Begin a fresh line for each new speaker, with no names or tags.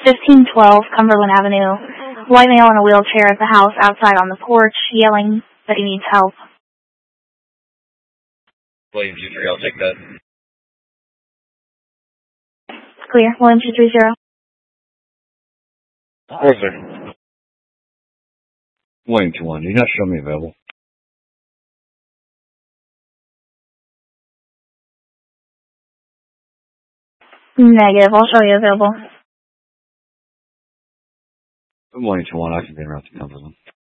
1512 Cumberland Avenue. White male in a wheelchair at the house outside on the porch, yelling that he needs help.
William 23, I'll take that.
Clear. William 230.
Yes, sir.
William 21, do you not show me available?
Negative. I'll show you available.
William 21, I can be around to Cumberland.